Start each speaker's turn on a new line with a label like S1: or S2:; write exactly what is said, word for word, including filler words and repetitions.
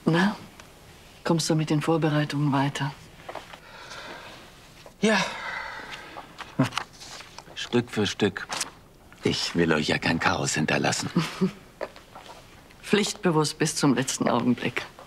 S1: Na, kommst du mit den Vorbereitungen weiter?
S2: Ja. Stück für Stück. Ich will euch ja kein Chaos hinterlassen.
S1: Pflichtbewusst bis zum letzten Augenblick.